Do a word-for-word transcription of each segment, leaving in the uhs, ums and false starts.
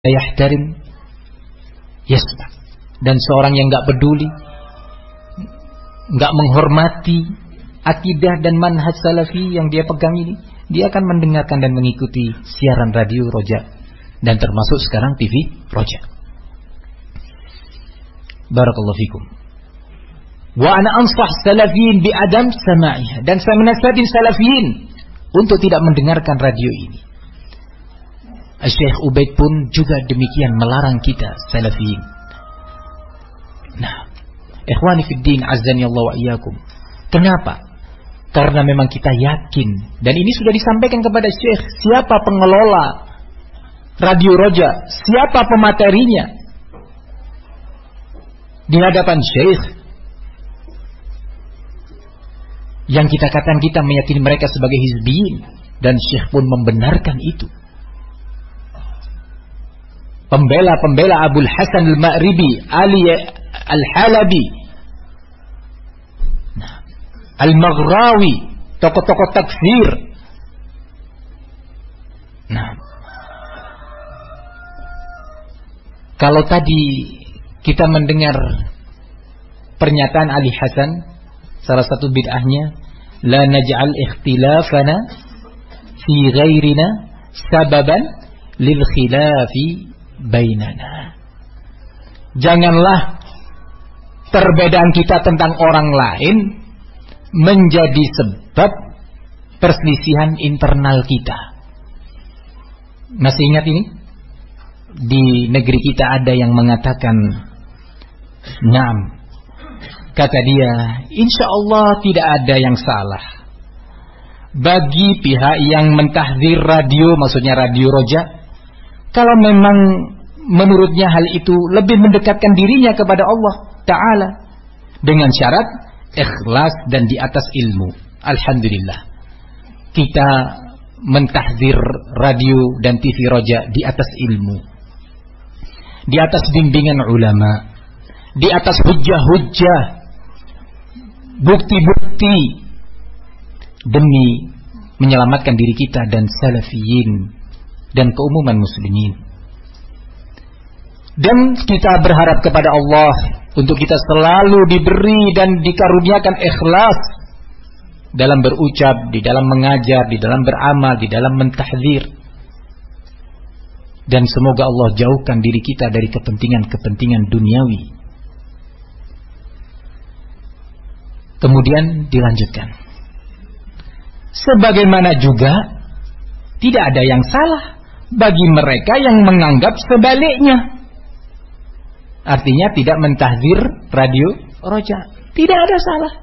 yahtarim yasma. Dan seorang yang enggak peduli, enggak menghormati akidah dan manhaj salafi yang dia pegang ini, dia akan mendengarkan dan mengikuti siaran radio Roja, dan termasuk sekarang T V Roja. Barakallahu fikum. Wa ana ansah salafiyin bi adam sama'iha, dan saya menasihati salafiyin untuk tidak mendengarkan radio ini. Syekh Ubaid pun juga demikian melarang kita salafiyin. Nah, ikhwani fid din azzani Allah wa iyyakum. Kenapa? Karena memang kita yakin, dan ini sudah disampaikan kepada Syekh, siapa pengelola Radio Roja, siapa pematerinya di hadapan Syekh. Yang kita katakan kita meyakini mereka sebagai hizbiyin, dan Syekh pun membenarkan itu. Pembela-pembela Abul Hasan al-Ma'ribi, Ali al-Halabi, nah, Al-Maghrawi, tokoh-tokoh takfir. Nah, kalau tadi kita mendengar pernyataan Ali Hasan, salah satu bid'ahnya, la naj'al ikhtilafana fi ghairina sababan lil khilafi bainana. Janganlah perbedaan kita tentang orang lain menjadi sebab perselisihan internal kita. Masih ingat ini? Di negeri kita ada yang mengatakan, "Naam," kata dia, "insya Allah tidak ada yang salah bagi pihak yang mentahdzir radio," maksudnya Radio Roja, "kalau memang menurutnya hal itu lebih mendekatkan dirinya kepada Allah Ta'ala dengan syarat ikhlas dan di atas ilmu." Alhamdulillah, kita mentahdzir radio dan T V Roja di atas ilmu, di atas bimbingan ulama, di atas hujjah-hujjah, bukti-bukti, demi menyelamatkan diri kita dan salafiyin dan keumuman muslimin. Dan kita berharap kepada Allah untuk kita selalu diberi dan dikaruniakan ikhlas dalam berucap, di dalam mengajar, di dalam beramal, di dalam mentahdzir. Dan semoga Allah jauhkan diri kita dari kepentingan-kepentingan duniawi. Kemudian dilanjutkan, sebagaimana juga tidak ada yang salah bagi mereka yang menganggap sebaliknya. Artinya tidak mentahdzir Radio Roja, tidak ada salah.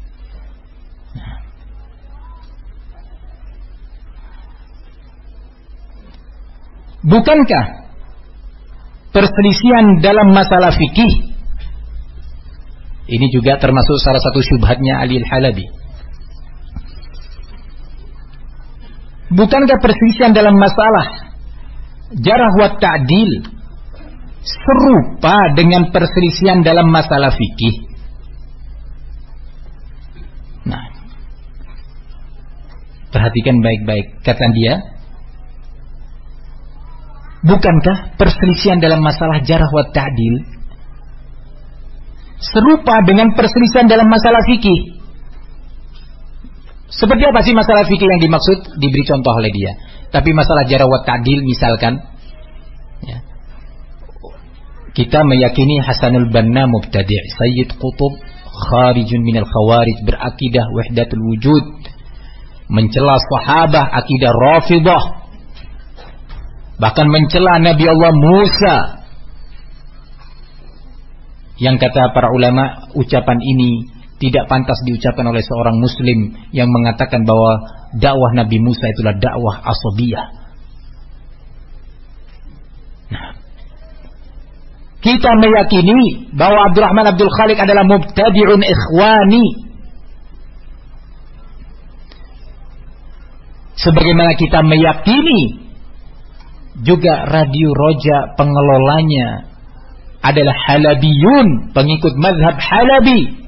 Bukankah perselisihan dalam masalah fikih ini juga termasuk salah satu syubhatnya Ali al-Halabi? Bukankah perselisihan dalam masalah jarh wa ta'dil serupa dengan perselisihan dalam masalah fikih? Nah, perhatikan baik-baik, kata dia, bukankah perselisihan dalam masalah jarh wa ta'dil serupa dengan perselisihan dalam masalah fikih? Seperti apa sih masalah fikih yang dimaksud? Diberi contoh oleh dia. Tapi masalah jarh wa ta'dil misalkan, ya, kita meyakini Hasanul Banna mubtadi', Sayyid Qutb kharijun minal khawarij, berakidah wahdatul wujud, mencela sahabah, akidah Rafidah, bahkan mencela Nabi Allah Musa, yang kata para ulama ucapan ini tidak pantas diucapkan oleh seorang muslim yang mengatakan bahwa dakwah Nabi Musa itulah dakwah asabiyah. Nah, kita meyakini bahwa Abdurrahman Abdul Khaliq adalah mubtadi'un ikhwani, sebagaimana kita meyakini juga Radio Roja pengelolanya adalah Halabiyun, pengikut mazhab Halabi.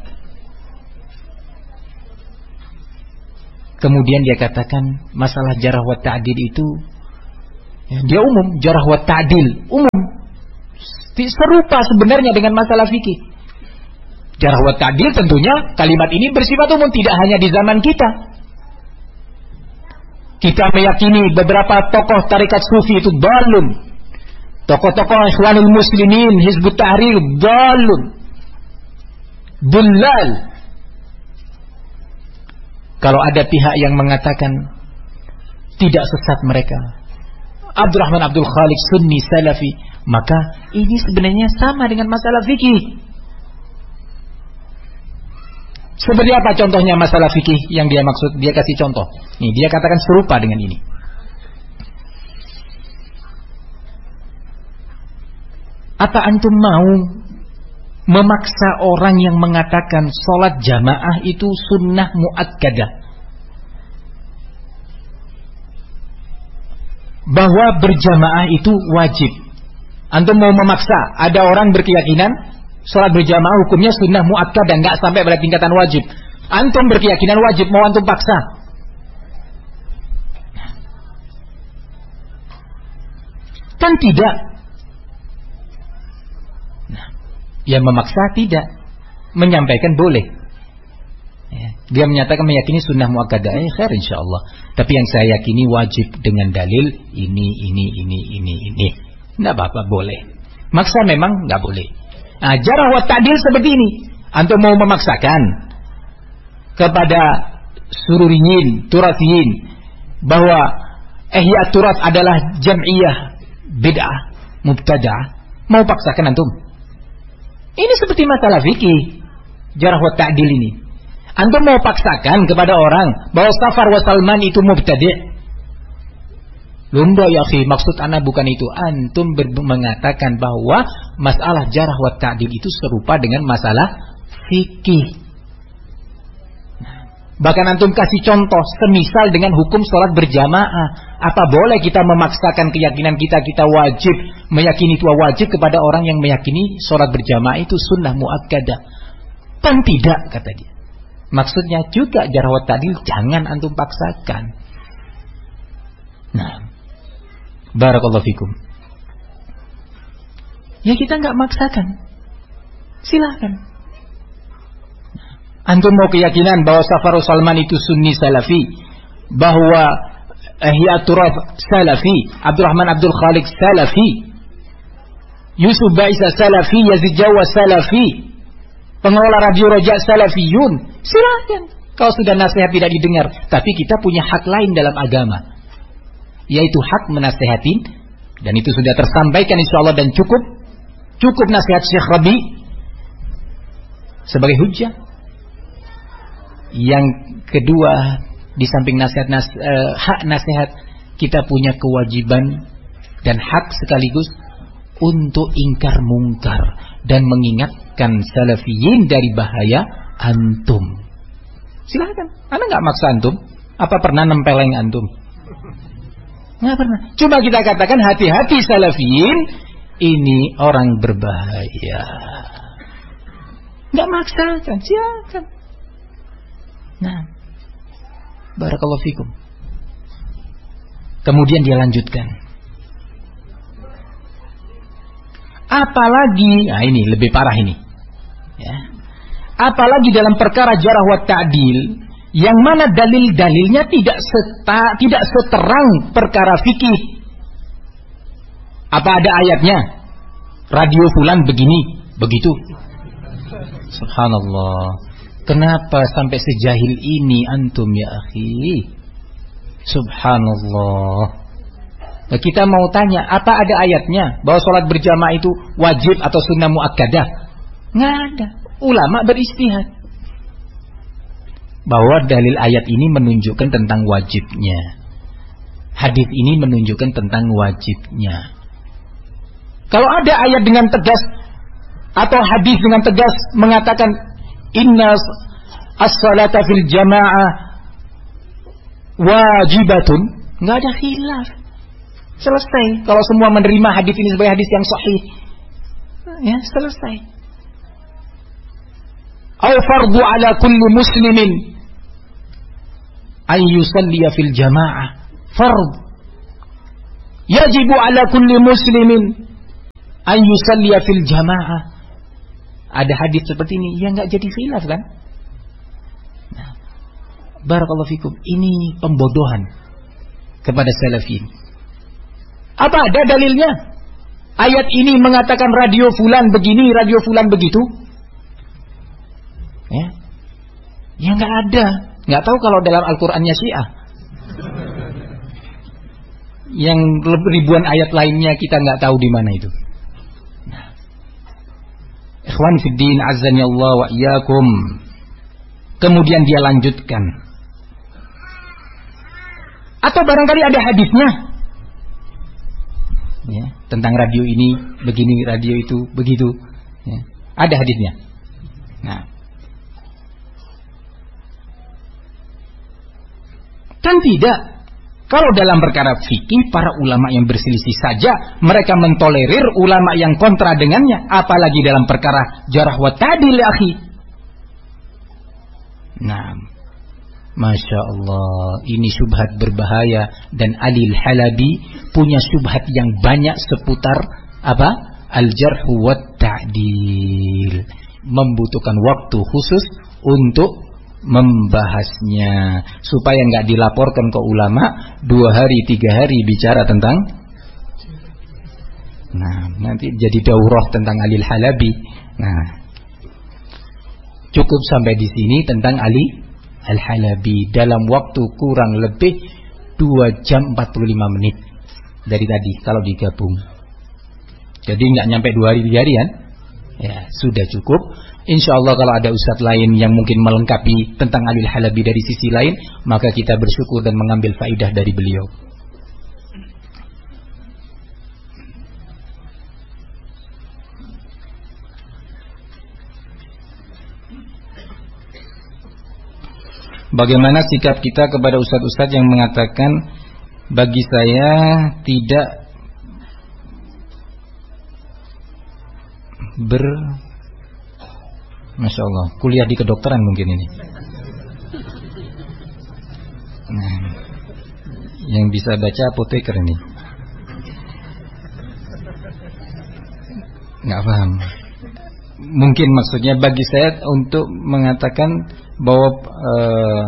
Kemudian dia katakan masalah jarh wa ta'dil itu Dia umum, jarh wa ta'dil, umum. Serupa sebenarnya dengan masalah fikih. Jarh wa ta'dil tentunya kalimat ini bersifat umum, tidak hanya di zaman kita. Kita meyakini beberapa tokoh tarekat sufi itu dhalun. Tokoh-tokoh Ikhwanul Muslimin, Hizbut Tahrir, dhalun. Dullal. Kalau ada pihak yang mengatakan tidak sesat mereka, Abdurrahman Abdul Khaliq Sunni Salafi, maka ini sebenarnya sama dengan masalah fikih. Seperti apa contohnya masalah fikih yang dia maksud? Dia kasih contoh. Nih, dia katakan serupa dengan ini. Apa antum mau memaksa orang yang mengatakan sholat jamaah itu sunnah muakkadah, bahwa berjamaah itu wajib? Antum mau memaksa? Ada orang berkeyakinan sholat berjamaah hukumnya sunnah muakkadah, nggak sampai pada tingkatan wajib. Antum berkeyakinan wajib, mau antum paksa? Kan tidak. Nah, yang memaksa tidak, menyampaikan boleh. Ya, dia menyatakan meyakini sunnah muakkadah, eh khair insyaallah. Tapi yang saya yakini wajib dengan dalil ini, ini, ini, ini, ini. Nggak apa-apa, boleh. Maksa memang nggak boleh. Nah, jarh wa ta'dil seperti ini. Antum mau memaksakan kepada sururiyin, turasiyin, bahwa ihya turas adalah jam'iyah bid'ah, mubtada'ah. Mau paksakan antum? Ini seperti masalah fikih, jarh wa ta'dil ini. Antum mau paksakan kepada orang bahwa Safar wa Salman itu mubtadi'. Lunda ya akhi, maksud ana bukan itu. Antum mengatakan bahwa masalah jarh wa ta'dil itu serupa dengan masalah fikih. Bahkan antum kasih contoh semisal dengan hukum sholat berjamaah. Apa boleh kita memaksakan keyakinan kita, kita wajib meyakini itu wajib kepada orang yang meyakini sholat berjamaah itu sunnah muakkadah? Kan tidak, kata dia. Maksudnya juga jarh wa ta'dil jangan antum paksakan. Nah, barakallahu fikum. Ya kita nggak maksakan, silahkan. Antum mau keyakinan bahwa Safarus Salman itu Sunni Salafi, bahwa Ihya Turaf Salafi, Abdurrahman Abdul Khaliq Salafi, Yusuf Baisa Salafi, Yazid Jawa Salafi, pengelola Radio Roja Salafiyun, silahkan. Kalau sudah nasihat tidak didengar, tapi kita punya hak lain dalam agama, yaitu hak menasehatin, dan itu sudah tersampaikan insyaallah dan cukup cukup nasihat Syekh Rabi sebagai hujjah. Yang kedua, di samping nasihat nas, eh, hak nasihat, kita punya kewajiban dan hak sekaligus untuk ingkar mungkar dan mengingatkan salafiyin dari bahaya antum. Silahkan. Anda nggak maksa antum. Apa pernah nempeleng antum? Nggak pernah. Cuma kita katakan hati-hati salafiyin, ini orang berbahaya. Nggak maksakan, silakan. Nah, barakallahu fikum. Kemudian dia lanjutkan. Apalagi, nah ini lebih parah ini. Ya. Apalagi dalam perkara jarh wa ta'dil, yang mana dalil-dalilnya tidak seta, tidak seterang perkara fikih. Apa ada ayatnya? Radio fulan begini, begitu. Subhanallah. Kenapa sampai sejahil ini antum ya akhi? Subhanallah. Nah, kita mau tanya, apa ada ayatnya bahwa sholat berjamaah itu wajib atau sunnah muakkadah? Nggak ada. Ulama beristihad bahwa dalil ayat ini menunjukkan tentang wajibnya, hadis ini menunjukkan tentang wajibnya. Kalau ada ayat dengan tegas atau hadis dengan tegas mengatakan inna as-salata fil jamaah wajibatun, nggak ada khilaf, selesai. Kalau semua menerima hadis ini sebagai hadis yang sahih, ya selesai. Au fardu ala kulli muslimin ay yusalliya fil jamaah, fard yajibu ala kulli muslimin an yusalliya fil jamaah. Ada hadis seperti ini, ya enggak jadi khilaf kan? Nah, barakallahu fikum, ini pembodohan kepada salafin. Apa ada dalilnya? Ayat ini mengatakan radio fulan begini, radio fulan begitu. Ya, ya nggak ada. Nggak tahu kalau dalam Al-Qur'annya Syiah. Yang ribuan ayat lainnya kita nggak tahu di mana itu. Nah. Ikhwan fiddin azani Allah wa iyyakum. Kemudian dia lanjutkan. Atau barangkali ada hadisnya. Ya, tentang radio ini begini, radio itu begitu. Ya, ada hadisnya. Nah, kan tidak. Kalau dalam perkara fikih, para ulama yang berselisih saja mereka mentolerir ulama yang kontra dengannya, apalagi dalam perkara jarh wa ta'dil ya akhi. Nah, Masya Allah, ini syubhat berbahaya. Dan Ali Al-Halabi punya syubhat yang banyak seputar apa? Al-jarh wa ta'dil. Membutuhkan waktu khusus untuk membahasnya, supaya nggak dilaporkan ke ulama dua hari tiga hari bicara tentang, nah nanti jadi daurah tentang Ali Al-Halabi. Nah, cukup sampai di sini tentang Ali Al-Halabi dalam waktu kurang lebih dua jam empat puluh lima menit dari tadi kalau digabung. Jadi nggak nyampe dua hari tiga hari kan? Ya sudah cukup. Insya Allah kalau ada ustadz lain yang mungkin melengkapi tentang Ali Al-Halabi dari sisi lain, maka kita bersyukur dan mengambil faidah dari beliau. Bagaimana sikap kita kepada ustadz-ustadz yang mengatakan, bagi saya tidak ber Masya Allah, kuliah di kedokteran mungkin ini. Nah, yang bisa baca apoteker ini. Nggak paham. Mungkin maksudnya bagi saya untuk mengatakan bahwa uh,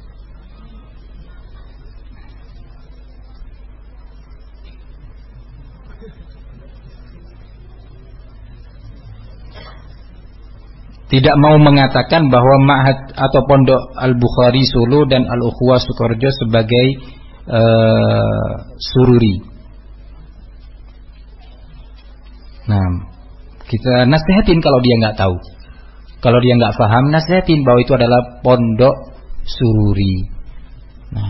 tidak mau mengatakan bahwa Ma'had atau Pondok Al-Bukhari Solo dan Al-Ukhwah Sukoharjo sebagai uh, sururi. Nah, kita nasihatin kalau dia nggak tahu, kalau dia nggak paham, nasihatin bahwa itu adalah pondok sururi. Nah,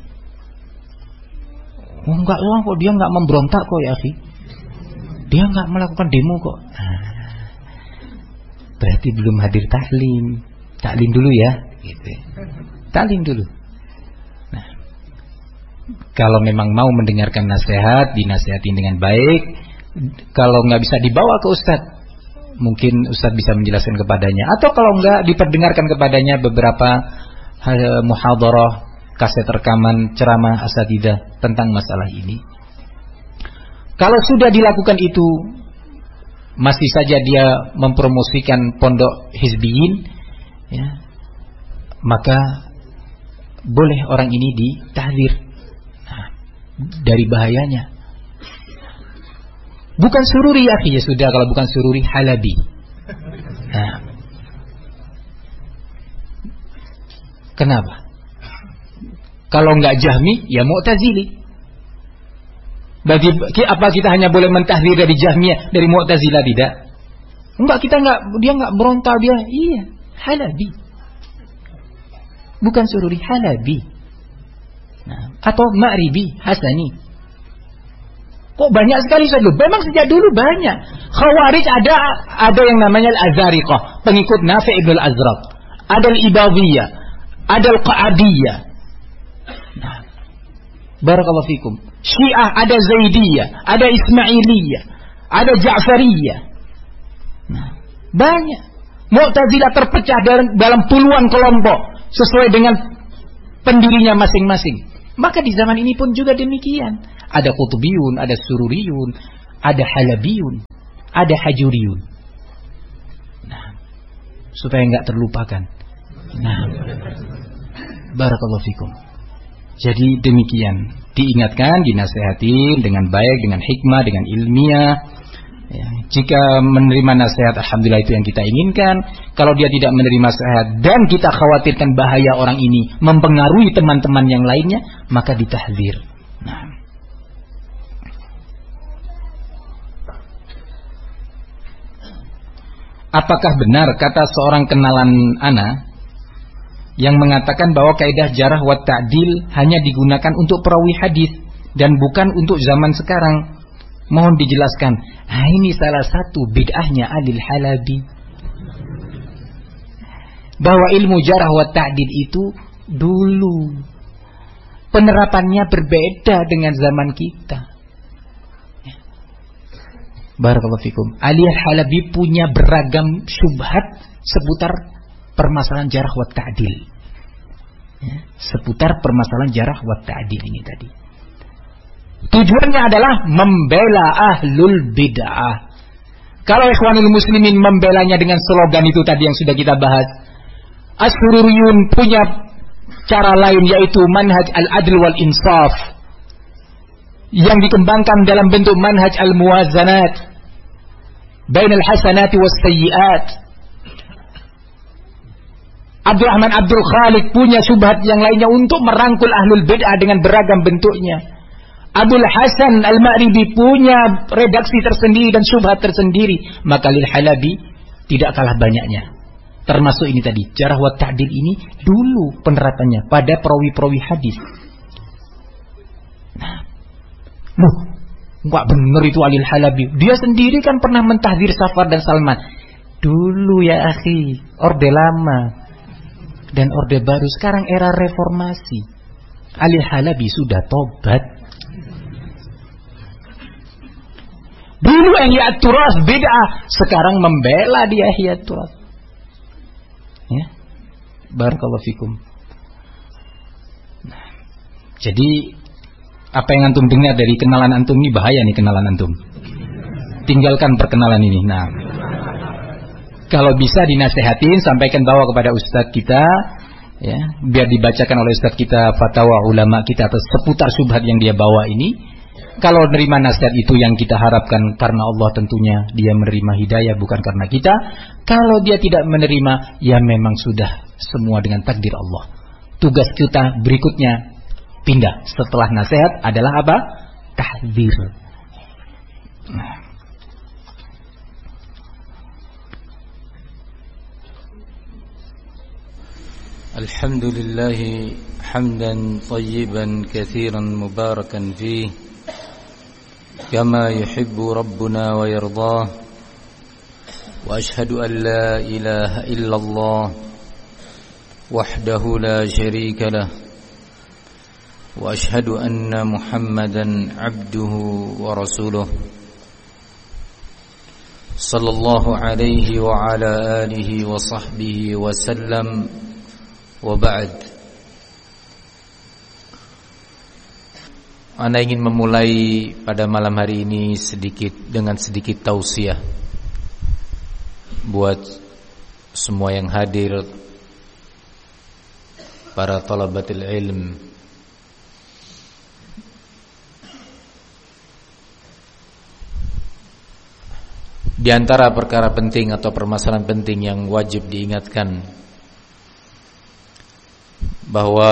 oh enggak lah kok, dia nggak memberontak kok ya akhi, dia nggak melakukan demo kok. Nah, berarti belum hadir taklim. Taklim dulu ya, gitu. Taklim dulu. Nah, kalau memang mau mendengarkan nasihat, dinasihatin dengan baik. Kalau nggak bisa dibawa ke ustadz, mungkin ustadz bisa menjelaskan kepadanya. Atau kalau nggak, diperdengarkan kepadanya beberapa muhadarah, kaset rekaman ceramah asatidzah tentang masalah ini. Kalau sudah dilakukan itu, masih saja dia mempromosikan pondok hizbiyin, ya, maka boleh orang ini ditahdzir, nah, dari bahayanya. Bukan sururi ya, ya sudah, kalau bukan sururi Halabi. Nah, kenapa? Kalau enggak Jahmi, ya Mu'tazili. Bagi apa kita hanya boleh mentahdzir dari Jahmiyah, dari Mu'tazilah tidak? Enggak, kita enggak, dia enggak berontak, dia iya Halabi. Bukan sururi Halabi. Nah, atau Ma'ribi, Hasani. Kok banyak sekali saja? Memang sejak dulu banyak. Khawarij ada ada yang namanya Al-Azariqah, pengikut Nafi' ibn Al-Azraq. Ada Al-Ibadiyah, ada Al-Qa'adiyah. Nah, barakallahu fikum. Syiah ada Zaidiyah, ada Ismailiyah, ada Ja'fariyah. Nah, banyak. Mu'tazilah terpecah dalam, dalam puluhan kelompok sesuai dengan pendirinya masing-masing. Maka di zaman ini pun juga demikian. Ada Qutbiyun, ada Sururiyun, ada Halabiyun, ada Hajuriyun. Nah, supaya enggak terlupakan. Nah, barakallahu fikum. Jadi demikian, diingatkan, dinasihatin dengan baik, dengan hikmah, dengan ilmiah. Ya, jika menerima nasihat, alhamdulillah itu yang kita inginkan. Kalau dia tidak menerima nasihat dan kita khawatirkan bahaya orang ini mempengaruhi teman-teman yang lainnya, maka ditahdzir. Nah, apakah benar kata seorang kenalan ana yang mengatakan bahwa kaidah jarah wa ta'dil hanya digunakan untuk perawi hadis dan bukan untuk zaman sekarang? Mohon dijelaskan. Nah, ini salah satu bid'ahnya Alil Halabi. Bahwa ilmu jarah wa ta'dil itu dulu penerapannya berbeda dengan zaman kita. Barakallahu fikum. Alil Halabi punya beragam syubhat seputar permasalahan jarah wa ta'dil. Ya, seputar permasalahan jarah wa ta'dil ini tadi. Tujuannya adalah membela ahlul bid'ah. Kalau Ikhwanul Muslimin membelanya dengan slogan itu tadi yang sudah kita bahas, As-Sururiyun punya cara lain, yaitu manhaj al-adl wal insaf yang dikembangkan dalam bentuk manhaj al-muwazanat bainal hasanati was sayyiat. Abdurrahman Abdul Khaliq punya syubhat yang lainnya untuk merangkul ahlul bid'ah dengan beragam bentuknya. Abul Hasan Al-Ma'ribi punya redaksi tersendiri dan syubhat tersendiri. Maka Lil Halabi tidak kalah banyaknya. Termasuk ini tadi, jarah wa ta'dil ini dulu penerapannya pada perawi-perawi hadis. Nah, loh, enggak benar itu Alil Halabi. Dia sendiri kan pernah mentahdzir Safar dan Salman. Dulu ya akhi, orde lama dan orde baru. Sekarang era reformasi. Alil Halabi sudah tobat. Dulu Ihya'ut Turas bid'ah, sekarang membela dia Ihya'ut Turas. Ya. Barakallahu fikum. Nah, jadi apa yang antum dengar dari kenalan antum ini bahaya nih kenalan antum. Tinggalkan perkenalan ini. Nah, kalau bisa dinasehatin, sampaikan bawa kepada ustadz kita, ya, biar dibacakan oleh ustadz kita fatwa ulama kita atas seputar syubhat yang dia bawa ini. Kalau menerima nasihat itu yang kita harapkan karena Allah, tentunya dia menerima hidayah, bukan karena kita. Kalau dia tidak menerima, ya memang sudah semua dengan takdir Allah. Tugas kita berikutnya pindah setelah nasihat adalah apa? Tahdzir. Alhamdulillah hamdan tayyiban katsiran mubarakan fihi كما يحب ربنا ويرضاه وأشهد أن لا إله إلا الله وحده لا شريك له وأشهد أن محمدا عبده ورسوله صلى الله عليه وعلى آله وصحبه وسلم وبعد. Ana ingin memulai pada malam hari ini sedikit dengan sedikit tausiah buat semua yang hadir, para talabatul ilm. Di antara perkara penting atau permasalahan penting yang wajib diingatkan bahwa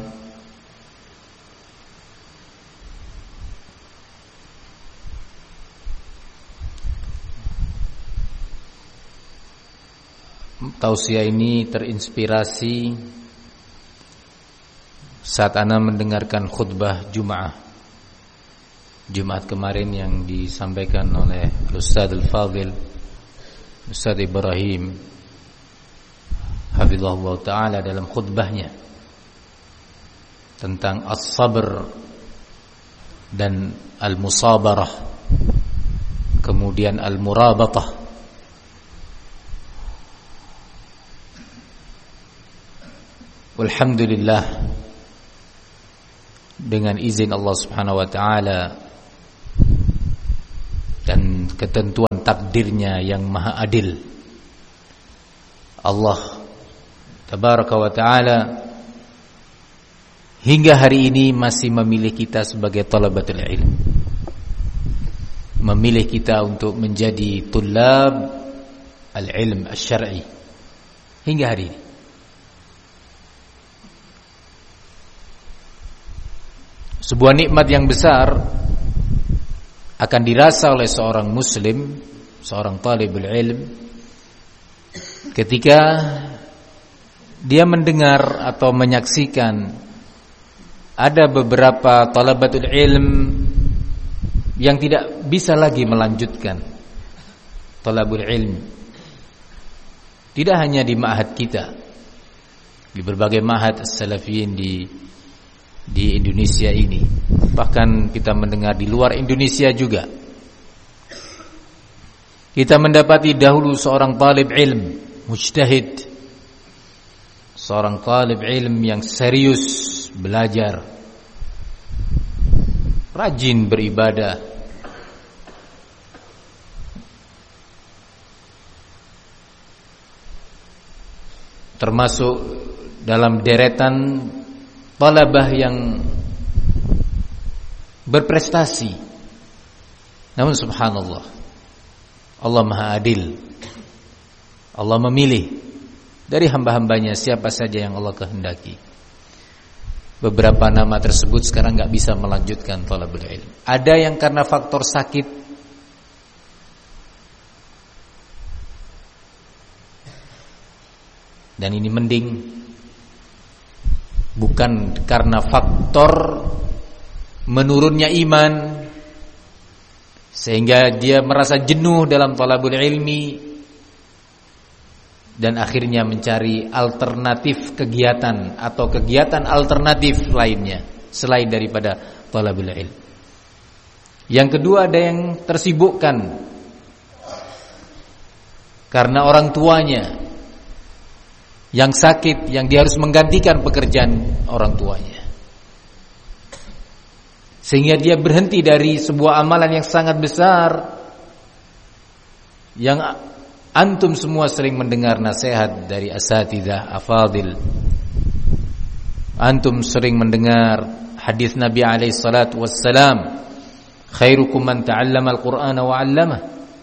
tausiah ini terinspirasi saat ana mendengarkan khutbah Jumat Jumat kemarin yang disampaikan oleh Ustaz Al-Fadhil Ustaz Ibrahim hafizahullah ta'ala dalam khutbahnya tentang as-sabr dan al-musabarah, kemudian al-murabatah. Alhamdulillah, dengan izin Allah Subhanahu wa taala dan ketentuan takdirnya yang maha adil, Allah tabaraka wa taala hingga hari ini masih memilih kita sebagai talabatul ilm, memilih kita untuk menjadi tulab al-ilm asy-syar'i hingga hari ini. Sebuah nikmat yang besar akan dirasa oleh seorang muslim, seorang talibul ilm, ketika dia mendengar atau menyaksikan ada beberapa talabatul ilm yang tidak bisa lagi melanjutkan talabul ilm. Tidak hanya di ma'had kita, di berbagai ma'had as-salafiyin di di Indonesia ini, bahkan kita mendengar di luar Indonesia juga. Kita mendapati dahulu seorang talib ilm mujtahid, seorang talib ilm yang serius belajar, rajin beribadah, termasuk dalam deretan talabah yang berprestasi. Namun subhanallah, Allah maha adil. Allah memilih dari hamba-hambanya siapa saja yang Allah kehendaki. Beberapa nama tersebut sekarang gak bisa melanjutkan talabul ilm. Ada yang karena faktor sakit, dan ini mending bukan karena faktor menurunnya iman sehingga dia merasa jenuh dalam talabul ilmi dan akhirnya mencari alternatif kegiatan atau kegiatan alternatif lainnya selain daripada talabul ilm. Yang kedua, ada yang tersibukkan karena orang tuanya yang sakit, yang dia harus menggantikan pekerjaan orang tuanya, sehingga dia berhenti dari sebuah amalan yang sangat besar, yang antum semua sering mendengar nasihat dari asatidzah afadil. Antum sering mendengar hadis Nabi alaihi salatu wassalam, khairukum man ta'allama al-Qur'ana wa 'allamah.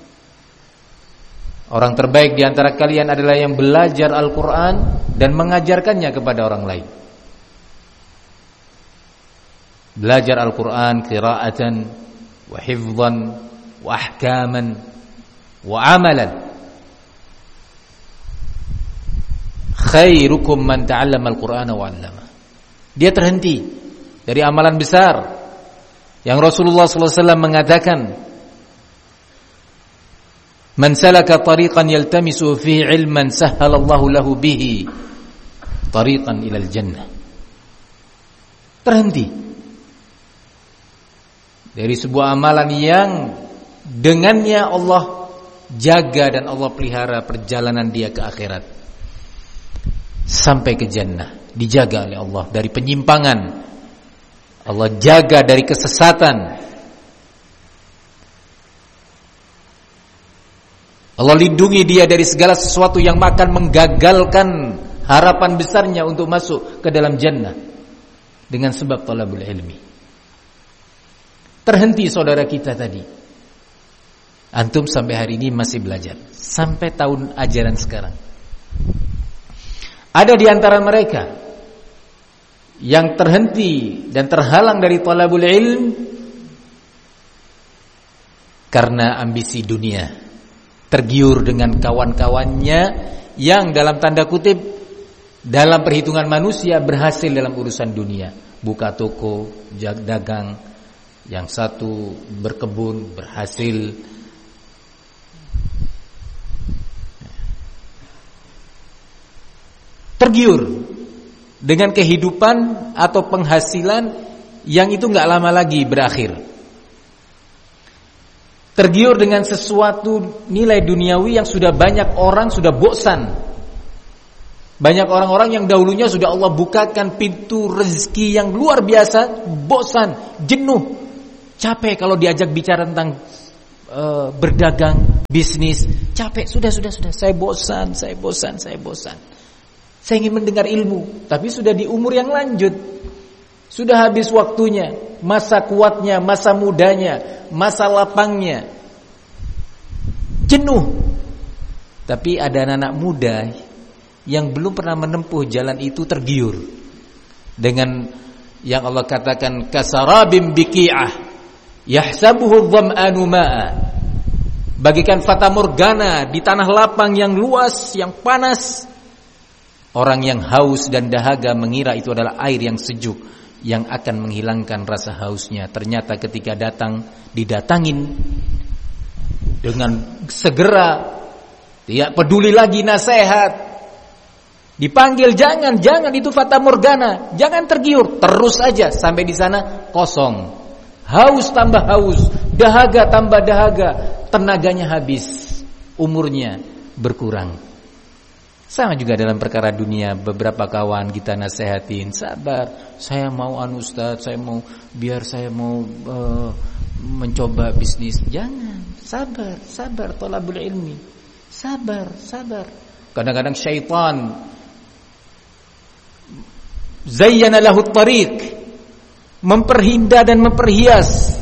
Orang terbaik di antara kalian adalah yang belajar Al-Quran dan mengajarkannya kepada orang lain. Belajar Al-Quran qira'atan wa hifdhan wa ahkaman wa amalan. Khairukum man ta'allama Al-Qur'ana wa 'allama. Dia terhenti dari amalan besar yang Rasulullah sallallahu alaihi wasallam mengatakan, man salaka tariqan yaltamisu fihi ilman sahhalallahu lahu bihi tariqan ilal jannah. Terhenti dari sebuah amalan yang dengannya Allah jaga dan Allah pelihara perjalanan dia ke akhirat sampai ke jannah. Dijaga oleh Allah dari penyimpangan, Allah jaga dari kesesatan, Allah lindungi dia dari segala sesuatu yang akan menggagalkan harapan besarnya untuk masuk ke dalam jannah dengan sebab talabul ilmi. Terhenti saudara kita tadi. Antum sampai hari ini masih belajar, sampai tahun ajaran sekarang. Ada di antara mereka yang terhenti dan terhalang dari talabul ilm karena ambisi dunia, tergiur dengan kawan-kawannya yang dalam tanda kutip dalam perhitungan manusia berhasil dalam urusan dunia, buka toko, dagang, yang satu berkebun, berhasil. Tergiur dengan kehidupan atau penghasilan yang itu enggak lama lagi berakhir. Tergiur dengan sesuatu nilai duniawi yang sudah banyak orang sudah bosan Banyak orang-orang yang dahulunya sudah Allah bukakan pintu rezeki yang luar biasa, bosan, jenuh, capek kalau diajak bicara tentang uh, berdagang, bisnis, capek, sudah, sudah, sudah, saya bosan, saya bosan, saya bosan. Saya ingin mendengar ilmu, tapi sudah di umur yang lanjut, sudah habis waktunya, masa kuatnya, masa mudanya, masa lapangnya, jenuh. Tapi ada anak-anak muda yang belum pernah menempuh jalan itu tergiur dengan yang Allah katakan kasarabim biqi'ah yahsabuhu dham'anu ma'a, bagikan fata morgana di tanah lapang yang luas, yang panas. Orang yang haus dan dahaga mengira itu adalah air yang sejuk yang akan menghilangkan rasa hausnya. Ternyata ketika datang, didatangin dengan segera, tidak peduli lagi nasihat, dipanggil, jangan, jangan, itu fata morgana, jangan tergiur, terus aja sampai di sana kosong, haus tambah haus, dahaga tambah dahaga, tenaganya habis, umurnya berkurang. Sama juga dalam perkara dunia, beberapa kawan kita nasihatin, sabar, saya mau anu Ustaz, saya mau biar saya mau uh, mencoba bisnis, jangan, sabar, sabar, thalabul ilmi, sabar, sabar. Kadang-kadang syaitan zayyana lahu tariq, memperhinda dan memperhias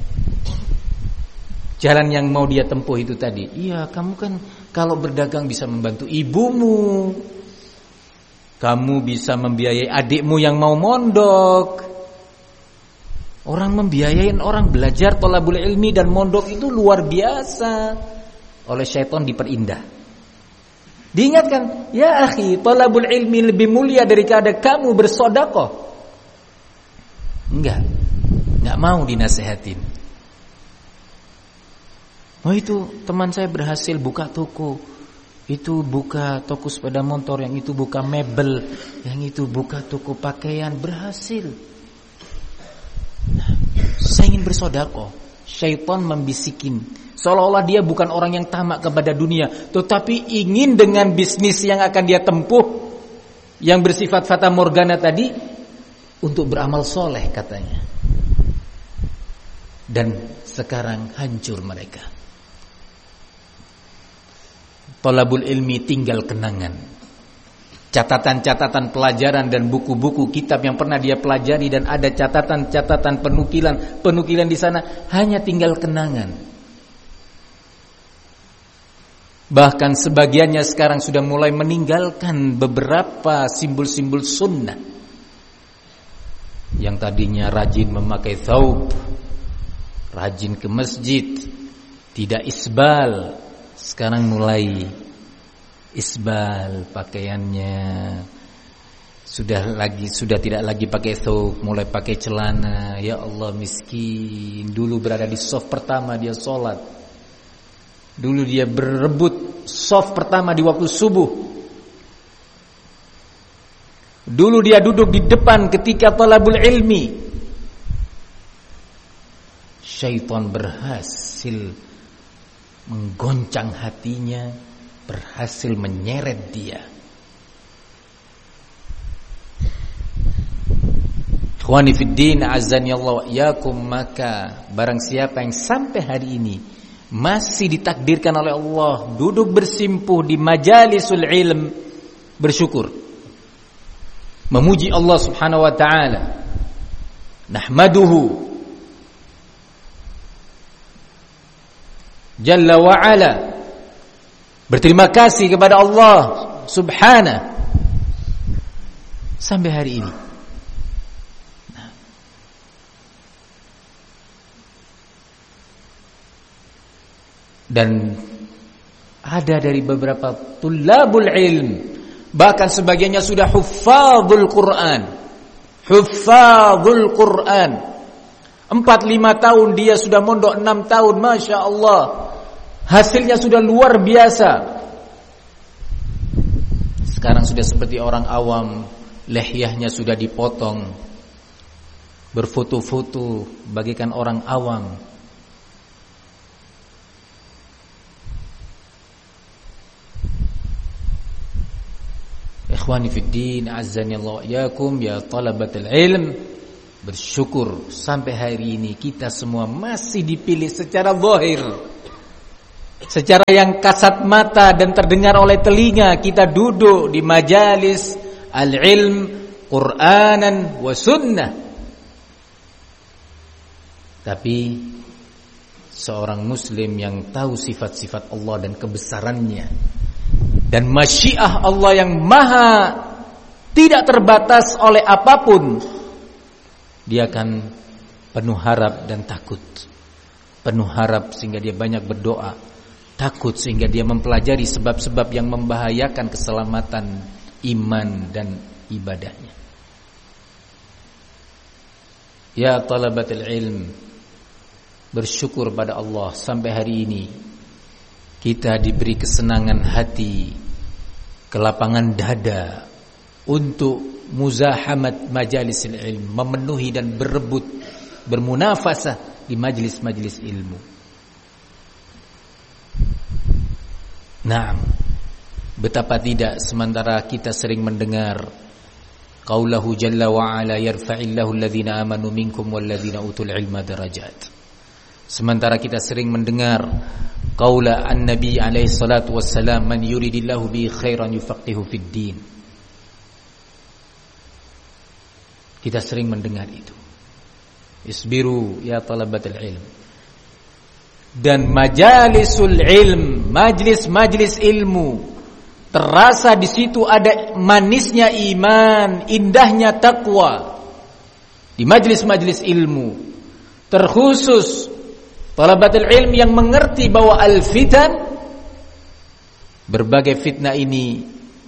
jalan yang mau dia tempuh itu tadi. Iya, kamu kan kalau berdagang bisa membantu ibumu, kamu bisa membiayai adikmu yang mau mondok. Orang membiayain orang belajar thalabul ilmi dan mondok itu luar biasa. Oleh syaitan diperindah, diingatkan, ya akhi, thalabul ilmi lebih mulia daripada kamu bersedekah. Enggak, enggak mau dinasehatin. Oh itu teman saya berhasil buka toko, itu buka toko sepeda motor, yang itu buka mebel, yang itu buka toko pakaian, berhasil. Nah, saya ingin bersedekah. Syaitan membisikin, seolah-olah dia bukan orang yang tamak kepada dunia, tetapi ingin dengan bisnis yang akan dia tempuh, yang bersifat fata morgana tadi, untuk beramal soleh katanya. Dan sekarang hancur mereka. Thalabul ilmi tinggal kenangan, catatan-catatan pelajaran dan buku-buku kitab yang pernah dia pelajari, dan ada catatan-catatan penukilan penukilan di sana, hanya tinggal kenangan. Bahkan sebagiannya sekarang sudah mulai meninggalkan beberapa simbol-simbol sunnah. Yang tadinya rajin memakai thawb, rajin ke masjid, tidak isbal, sekarang mulai isbal pakaiannya. Sudah lagi sudah tidak lagi pakai thawb, mulai pakai celana. Ya Allah, miskin. Dulu berada di shaf pertama dia sholat. Dulu dia berebut shaf pertama di waktu subuh. Dulu dia duduk di depan ketika thalabul ilmi. Syaitan berhasil menggoncang hatinya, berhasil menyeret dia. Ikhwani fiddin, azani Allah wa iyyakum, maka barang siapa yang sampai hari ini masih ditakdirkan oleh Allah duduk bersimpuh di majalisul ilm, bersyukur, memuji Allah Subhanahu wa taala, nahmaduhu Jalla wa ala, berterima kasih kepada Allah Subhanahu sampai hari ini. Nah. Dan ada dari beberapa tulabul ilm, bahkan sebagiannya sudah huffazul Quran. Huffazul Quran. Empat lima tahun dia sudah mondok, enam tahun, masya Allah, hasilnya sudah luar biasa. Sekarang sudah seperti orang awam, lehyahnya sudah dipotong, berfoto-foto bagikan orang awam. Ikhwani fid din, azzani Allah wa iyyakum ya talabatul ilm, bersyukur sampai hari ini kita semua masih dipilih secara zahir, secara yang kasat mata dan terdengar oleh telinga. Kita duduk di majalis al-ilm Qur'anan wa sunnah. Tapi seorang muslim yang tahu sifat-sifat Allah dan kebesarannya dan masyiah Allah yang maha tidak terbatas oleh apapun, dia akan penuh harap dan takut. Penuh harap sehingga dia banyak berdoa, takut sehingga dia mempelajari sebab-sebab yang membahayakan keselamatan iman dan ibadahnya. Ya talabatul ilm, bersyukur pada Allah sampai hari ini kita diberi kesenangan hati, kelapangan dada untuk muzahamat majalisil ilm, memenuhi dan berebut, bermunafasah di majlis-majlis ilmu. Naam, betapa tidak sementara kita sering mendengar qaulahu jalla wa ala yarfa'illahu alladhina amanu minkum walladhina utul ilma darajat. Sementara kita sering mendengar qaula an-nabi alaihi salatu wassalam, man yuridillahu bi khairan yufaqihu fid din. Kita sering mendengar itu. Isbiru ya talabatul ilm. Dan majalisul ilm, majlis-majlis ilmu, terasa di situ ada manisnya iman, indahnya takwa. Di majlis-majlis ilmu, terkhusus talabatul ilm yang mengerti bahwa al-fitan, berbagai fitnah ini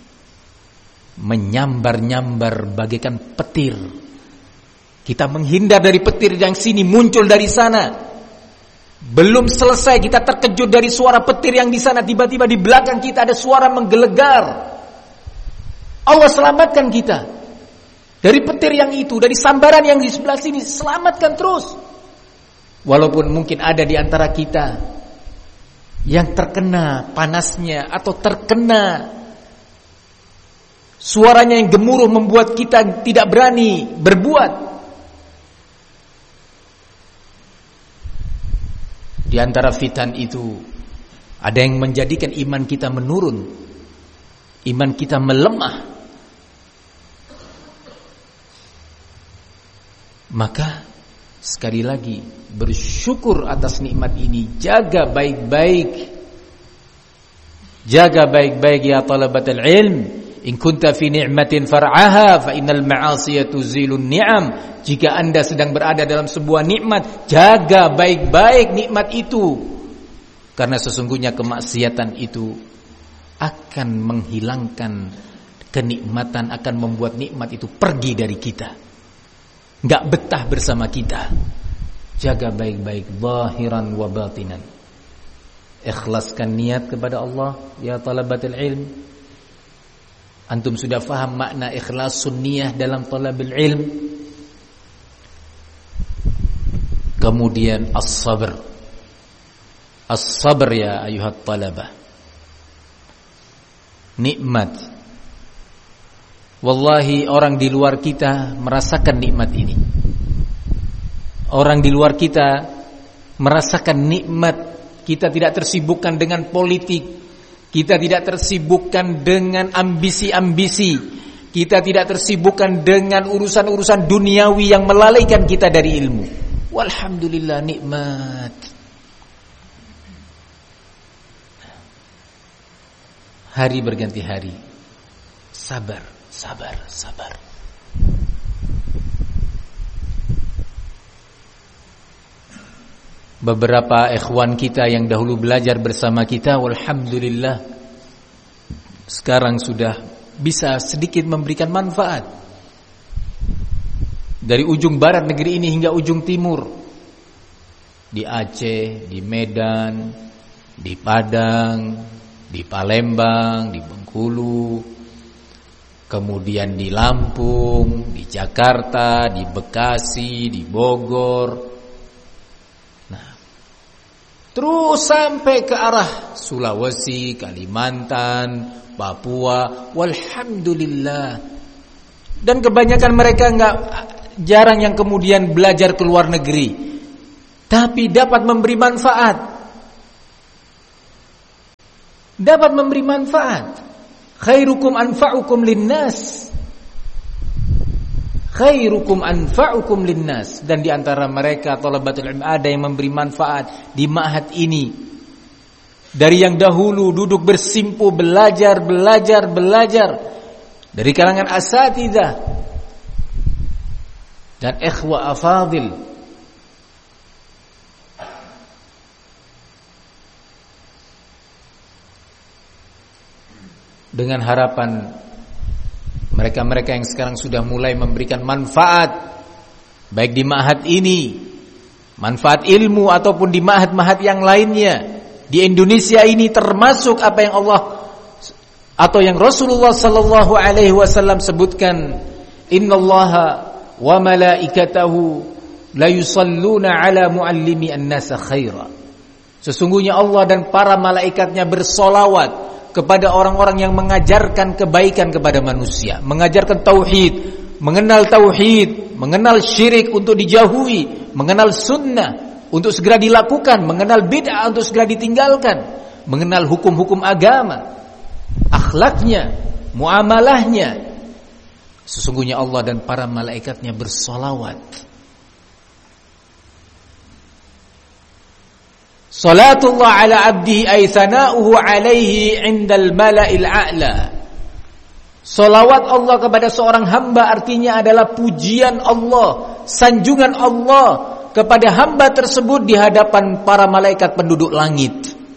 menyambar-nyambar bagaikan petir. Kita menghindar dari petir yang sini, muncul dari sana. Belum selesai kita terkejut dari suara petir yang di sana, tiba-tiba di belakang kita ada suara menggelegar. Allah selamatkan kita dari petir yang itu, dari sambaran yang di sebelah sini, selamatkan terus. Walaupun mungkin ada di antara kita yang terkena panasnya atau terkena suaranya yang gemuruh membuat kita tidak berani berbuat. Di antara fitan itu ada yang menjadikan iman kita menurun, iman kita melemah. Maka sekali lagi bersyukur atas nikmat ini, jaga baik-baik, jaga baik-baik ya talabatul ilm. In kunta fi ni'matin far'aha fa innal ma'asiya tuzilun ni'am. Jika Anda sedang berada dalam sebuah nikmat, jaga baik-baik nikmat itu, karena sesungguhnya kemaksiatan itu akan menghilangkan kenikmatan, akan membuat nikmat itu pergi dari kita, enggak betah bersama kita. Jaga baik-baik zahiran wa batinan. Ikhlaskan niat kepada Allah ya talabatul ilm. Antum sudah faham makna ikhlasun niyah dalam talabul ilm. Kemudian as-sabr. As-sabr ya ayuhat talabah. Nikmat. Wallahi orang di luar kita merasakan nikmat ini. Orang di luar kita merasakan nikmat. Kita tidak tersibukkan dengan politik. Kita tidak tersibukkan dengan ambisi-ambisi. Kita tidak tersibukkan dengan urusan-urusan duniawi yang melalaikan kita dari ilmu. Walhamdulillah, nikmat. Hari berganti hari. Sabar, sabar, sabar. Beberapa ikhwan kita yang dahulu belajar bersama kita, walhamdulillah, sekarang sudah bisa sedikit memberikan manfaat. Dari ujung barat negeri ini hingga ujung timur, di Aceh, di Medan, di Padang, di Palembang, di Bengkulu, kemudian di Lampung, di Jakarta, di Bekasi, di Bogor. terus sampai ke arah Sulawesi, Kalimantan, Papua, walhamdulillah. Dan kebanyakan mereka enggak, jarang yang kemudian belajar ke luar negeri, tapi dapat memberi manfaat. Dapat memberi manfaat. Khairukum anfa'ukum linnas. Khairukum anfa'ukum linnas. Dan di antara mereka thalabatul ilm ada yang memberi manfaat di ma'had ini. Dari yang dahulu duduk bersimpu belajar, belajar, belajar dari kalangan asatidzah dan ikhwa afadil. Dengan harapan mereka-mereka yang sekarang sudah mulai memberikan manfaat baik di ma'had ini, manfaat ilmu ataupun di ma'had-ma'had yang lainnya di Indonesia ini, termasuk apa yang Allah atau yang Rasulullah sallallahu alaihi wasallam sebutkan, innallaha wa malaikatahu la yusalluna ala muallimi an-nasa khaira. Sesungguhnya Allah dan para malaikatnya bersolawat kepada orang-orang yang mengajarkan kebaikan kepada manusia, mengajarkan tauhid, mengenal tauhid, mengenal syirik untuk dijauhi, mengenal sunnah untuk segera dilakukan, mengenal bid'ah untuk segera ditinggalkan, mengenal hukum-hukum agama, akhlaknya, muamalahnya. Sesungguhnya Allah dan para malaikatnya bersolawat. Salatullah ala abdihi ay thana'uhu alaihi indal mala'il a'la. Salawat Allah kepada seorang hamba artinya adalah pujian Allah, sanjungan Allah kepada hamba tersebut di hadapan para malaikat penduduk langit.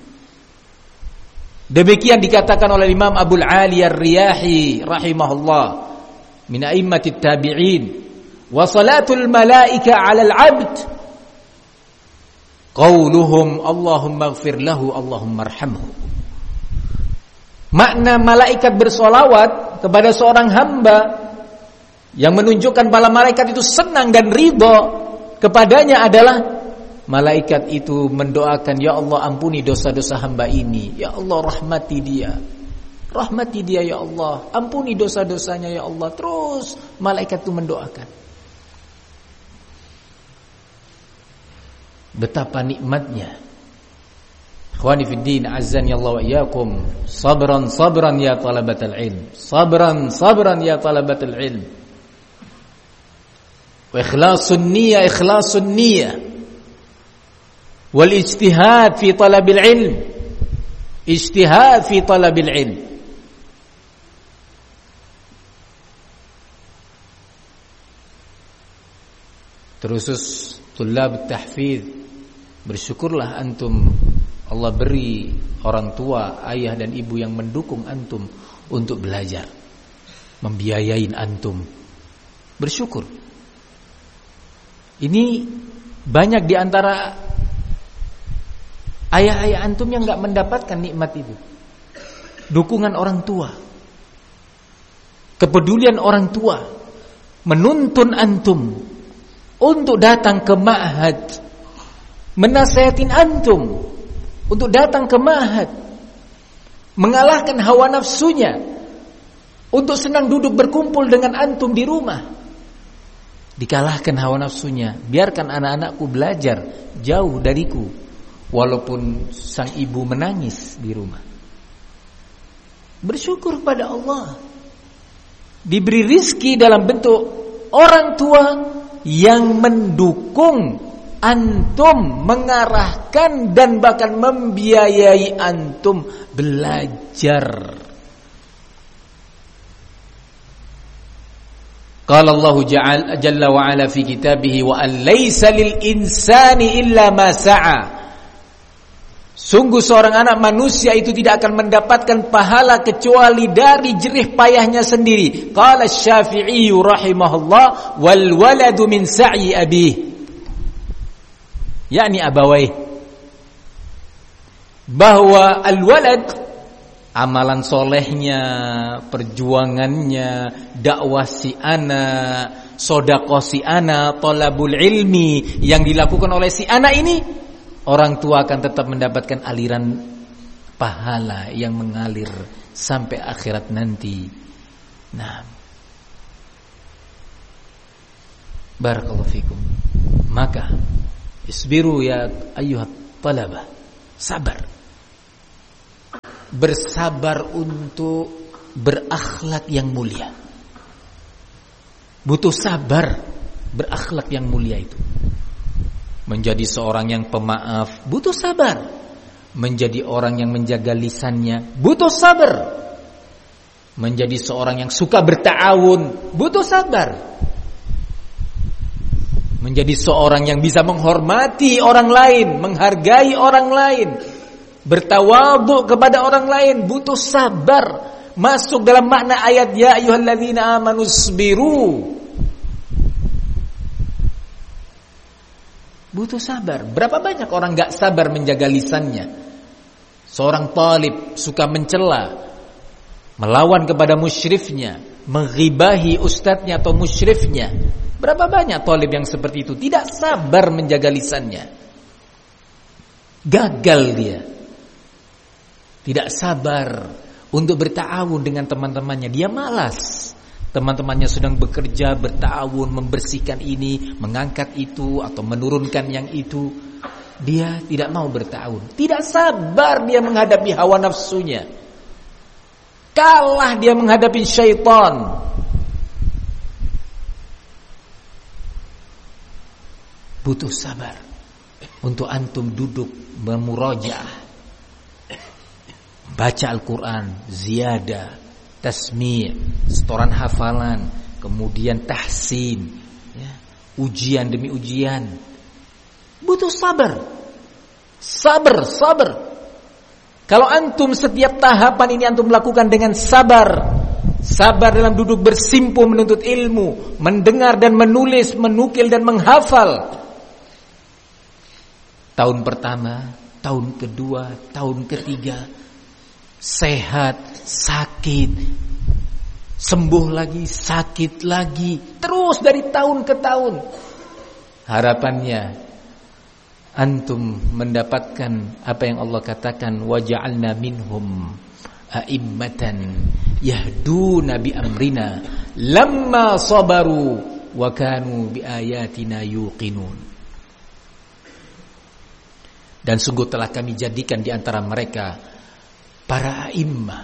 Demikian dikatakan oleh Imam Abul Ali Ar-Riyahi rahimahullah min a'immatit tabi'in. Wa salatul malaika 'alal 'abd qauluhum Allahumma ighfir lahu Allahumma arhamhu. Makna malaikat bersolawat kepada seorang hamba yang menunjukkan bahwa malaikat itu senang dan ridha kepadanya adalah malaikat itu mendoakan, ya Allah ampuni dosa-dosa hamba ini, ya Allah rahmati dia, rahmati dia ya Allah, ampuni dosa-dosanya ya Allah. Terus malaikat itu mendoakan. Betapa nikmatnya. Ikhwani fid din, azzani Allah wa iyyakum. Sabran sabran ya talabatal ilm. Sabran sabran ya talabatal ilm. Wa ikhlasun niyyah, ikhlasun niyyah. Wal ijtihad fi talabil ilm. Ijtihad fi talabil ilm. Terusus tulab tahfidz, bersyukurlah antum Allah beri orang tua, ayah dan ibu yang mendukung antum untuk belajar, membiayain antum. Bersyukur. Ini banyak di antara ayah-ayah antum yang enggak mendapatkan nikmat itu. Dukungan orang tua, kepedulian orang tua, menuntun antum untuk datang ke ma'had, menasihatin antum untuk datang ke ma'had, mengalahkan hawa nafsunya untuk senang duduk berkumpul dengan antum di rumah. Dikalahkan hawa nafsunya, biarkan anak-anakku belajar jauh dariku walaupun sang ibu menangis di rumah. Bersyukur pada Allah, diberi rizki dalam bentuk orang tua yang mendukung antum, mengarahkan dan bahkan membiayai antum belajar. Qala Allah jalla wa ala fi kitabih wa an laysa lil insani illa ma sa'a. Sungguh seorang anak manusia itu tidak akan mendapatkan pahala kecuali dari jerih payahnya sendiri. Qala Asy-Syafi'i rahimahullah wal waladu min sa'i abih, yakni abawai, bahwa al-walad amalan solehnya, perjuangannya, dakwah si anak, sedekah si anak, thalabul ilmi yang dilakukan oleh si anak ini orang tua akan tetap mendapatkan aliran pahala yang mengalir sampai akhirat nanti. Nah, barakallahu fikum. Maka isbiru ya ayyuhat talabah, sabar. Bersabar untuk berakhlak yang mulia. Butuh sabar berakhlak yang mulia itu. Menjadi seorang yang pemaaf butuh sabar. Menjadi orang yang menjaga lisannya butuh sabar. Menjadi seorang yang suka berta'awun butuh sabar. Menjadi seorang yang bisa menghormati orang lain, menghargai orang lain, bertawadhu kepada orang lain butuh sabar. Masuk dalam makna ayat ya ayyuhalladzina amanu isbiru. Butuh sabar. Berapa banyak orang gak sabar menjaga lisannya. Seorang talib suka mencela, melawan kepada musyrifnya, menghibahi ustadznya atau musyrifnya. Berapa banyak talib yang seperti itu, tidak sabar menjaga lisannya. Gagal dia. Tidak sabar untuk berta'awun dengan teman-temannya. Dia malas. Teman-temannya sedang bekerja, berta'awun, membersihkan ini, mengangkat itu, atau menurunkan yang itu. Dia tidak mau berta'awun. Tidak sabar dia menghadapi hawa nafsunya. Kalah dia menghadapi syaitan. Butuh sabar untuk antum duduk memurajaah, baca Al-Quran, ziyadah, tasmi', setoran hafalan, kemudian tahsin, ya, ujian demi ujian. Butuh sabar. Sabar, sabar. Kalau antum setiap tahapan ini antum lakukan dengan sabar, sabar dalam duduk bersimpuh menuntut ilmu, mendengar dan menulis, menukil dan menghafal. Tahun pertama, tahun kedua, tahun ketiga, sehat, sakit, sembuh lagi, sakit lagi, terus dari tahun ke tahun. Harapannya antum mendapatkan apa yang Allah katakan, waja'alna minhum a'immatan yahduna bi amrina lamma sabaru wa kanu bi ayatina yuqinun. Dan sungguh telah kami jadikan di antara mereka para a'immah,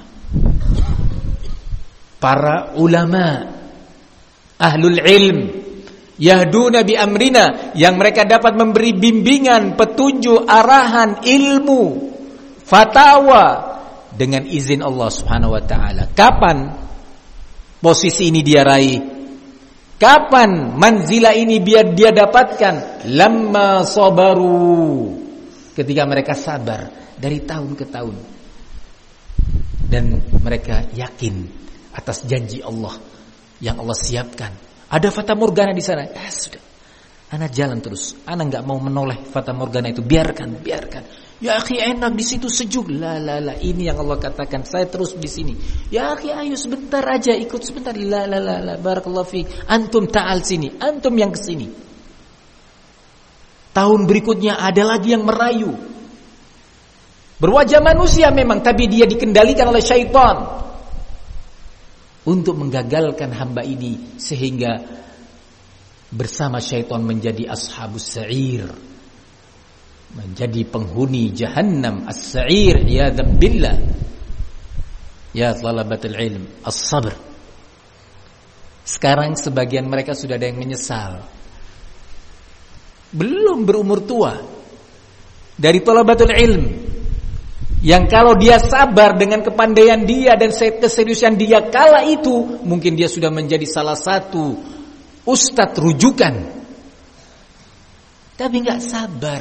para ulama, ahlul ilm, yahduna bi amrina, yang mereka dapat memberi bimbingan, petunjuk, arahan, ilmu, fatwa dengan izin Allah Subhanahu wa taala. Kapan posisi ini dia raih? Kapan manzilah ini biar dia dapatkan? Lamma sabaru, ketika mereka sabar dari tahun ke tahun. Dan mereka yakin atas janji Allah yang Allah siapkan. Ada fata morgana di sana. Eh sudah, anak jalan terus. Anak nggak mau menoleh fata morgana itu. Biarkan, biarkan. Ya akhi, enak di situ, sejuk. La la la, ini yang Allah katakan. Saya terus di sini. Ya akhi, ayo sebentar aja, ikut sebentar. La la la la, barakallahu fiik. Antum ta'al sini, antum yang kesini. Tahun berikutnya ada lagi yang merayu. Berwajah manusia memang, tapi dia dikendalikan oleh syaitan untuk menggagalkan hamba ini, sehingga bersama syaitan menjadi ashabus sa'ir, menjadi penghuni jahannam as-sa'ir. Ya dzambillah. Ya talabatul ilm, as-sabr. Sekarang sebagian mereka sudah ada yang menyesal, belum berumur tua, dari talabatul ilm, yang kalau dia sabar dengan kepandaian dia dan keseriusan dia kala itu, mungkin dia sudah menjadi salah satu ustadz rujukan. Tapi gak sabar.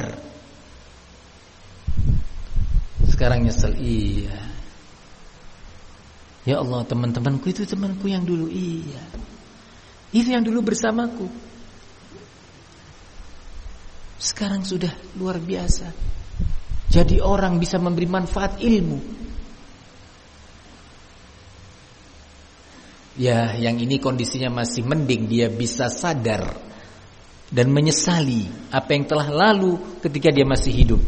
Sekarang nyesel. Iya, ya Allah, teman-temanku itu temanku yang dulu. Iya, itu yang dulu bersamaku. Sekarang sudah luar biasa. Jadi orang bisa memberi manfaat ilmu. Ya, yang ini kondisinya masih mending, dia bisa sadar dan menyesali apa yang telah lalu ketika dia masih hidup.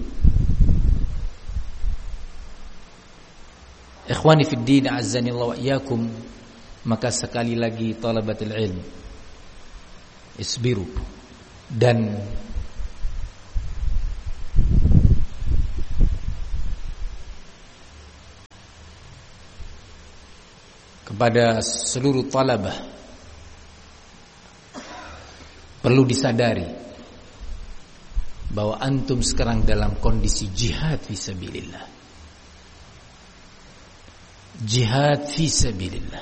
Ikhwani fid din, azzanillahu wa iyyakum, maka sekali lagi talabatul ilm, isbiru, dan kepada seluruh talabah perlu disadari bahwa antum sekarang dalam kondisi jihad fisabilillah. Jihad fisabilillah.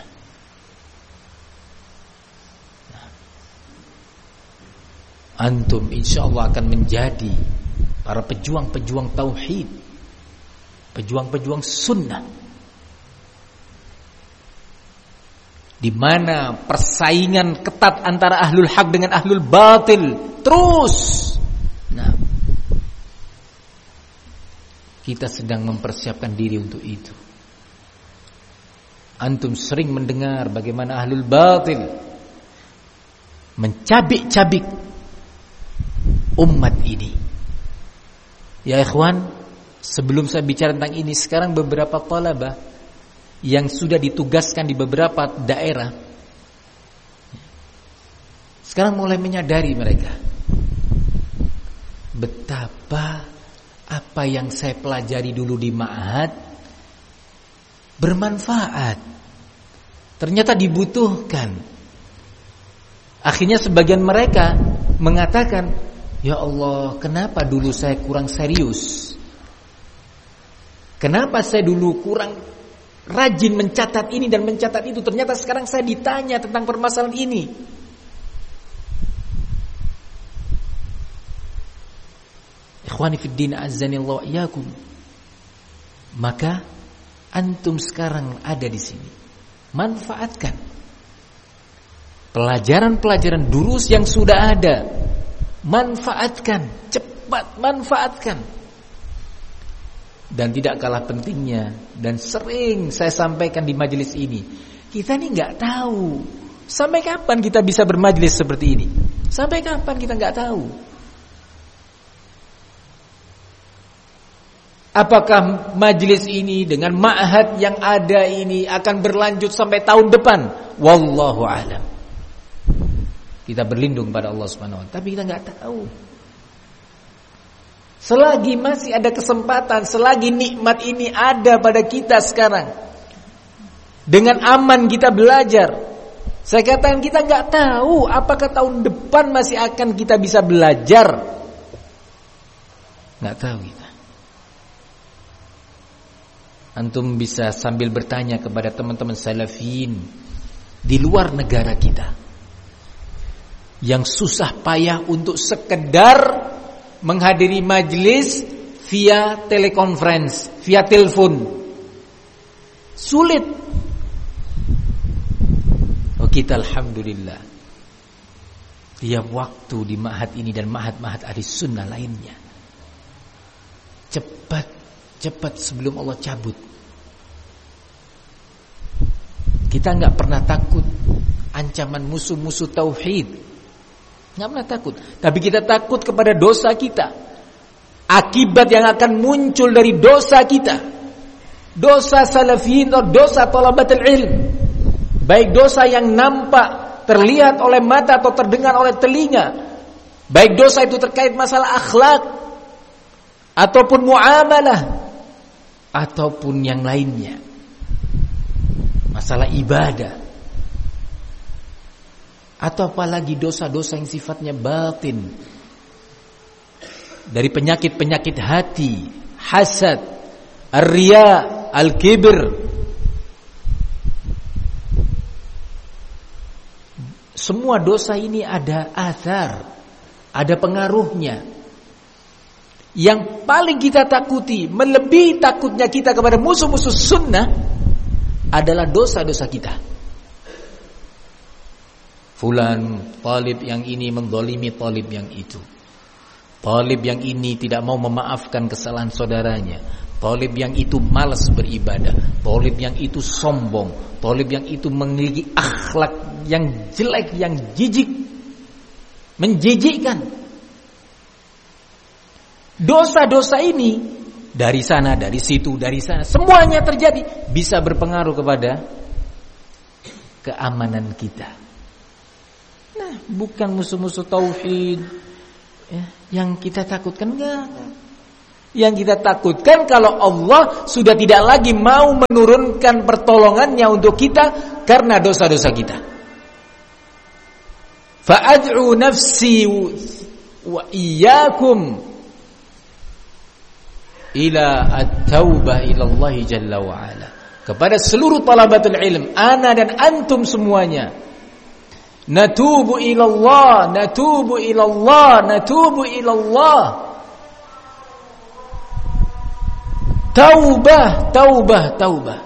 Antum insyaallah akan menjadi para pejuang-pejuang tauhid, pejuang-pejuang sunnah, di mana persaingan ketat antara ahlul haq dengan ahlul batil terus. Nah, kita sedang mempersiapkan diri untuk itu. Antum sering mendengar bagaimana ahlul batil mencabik-cabik umat ini. Ya ikhwan, sebelum saya bicara tentang ini, sekarang beberapa talabah yang sudah ditugaskan di beberapa daerah sekarang mulai menyadari mereka betapa apa yang saya pelajari dulu di ma'had bermanfaat, ternyata dibutuhkan. Akhirnya sebagian mereka mengatakan, ya Allah, kenapa dulu saya kurang serius, kenapa saya dulu kurang rajin mencatat ini dan mencatat itu, ternyata sekarang saya ditanya tentang permasalahan ini. Ikhwani fid din, azzanillahu wa iyyakum. Maka antum sekarang ada di sini. Manfaatkan pelajaran-pelajaran durus yang sudah ada. Manfaatkan, cepat manfaatkan. Dan tidak kalah pentingnya, dan sering saya sampaikan di majelis ini, kita ini nggak tahu sampai kapan kita bisa bermajelis seperti ini. Sampai kapan kita nggak tahu. Apakah majelis ini dengan ma'had yang ada ini akan berlanjut sampai tahun depan? Wallahu a'lam. Kita berlindung pada Allah Subhanahu wa taala, tapi kita nggak tahu. Selagi masih ada kesempatan, selagi nikmat ini ada pada kita sekarang, dengan aman kita belajar. Saya katakan kita nggak tahu apakah tahun depan masih akan kita bisa belajar. Nggak tahu kita. Antum bisa sambil bertanya kepada teman-teman salafin di luar negara kita yang susah payah untuk sekedar menghadiri majelis via telekonferensi, via telepon. Sulit. Oh, kita alhamdulillah tiap waktu di ma'had ini dan ma'had-ma'had ahli sunnah lainnya, cepat cepat sebelum Allah cabut. Kita nggak pernah takut ancaman musuh-musuh tauhid, nggak pernah takut. Tapi kita takut kepada dosa kita, akibat yang akan muncul dari dosa kita, dosa salafiyin atau dosa talabatul ilm, baik dosa yang nampak terlihat oleh mata atau terdengar oleh telinga, baik dosa itu terkait masalah akhlak ataupun muamalah ataupun yang lainnya, masalah ibadah, atau apalagi dosa-dosa yang sifatnya batin, dari penyakit-penyakit hati, hasad, ar-riya, al-kibr. Semua dosa ini ada athar, ada pengaruhnya. Yang paling kita takuti, melebihi takutnya kita kepada musuh-musuh sunnah, adalah dosa-dosa kita. Fulan, talib yang ini mendolimi talib yang itu. Talib yang ini tidak mau memaafkan kesalahan saudaranya. Talib yang itu malas beribadah. Talib yang itu sombong. Talib yang itu memiliki akhlak yang jelek, yang jijik. menjijikkan. Dosa-dosa ini dari sana, dari situ, dari sana, semuanya terjadi, bisa berpengaruh kepada keamanan kita. Nah, bukan musuh-musuh tauhid ya, yang kita takutkan, enggak. Yang kita takutkan kalau Allah sudah tidak lagi mau menurunkan pertolongannya untuk kita karena dosa-dosa kita. Fa'ad'u nafsi wa iyyakum ila at-taubah ila Allah jalla wa ala. Kepada seluruh talabatul ilm, ana dan antum semuanya. Natubu ila Allah, natubu ila Allah, natubu ila Allah. Taubah, taubah, taubah.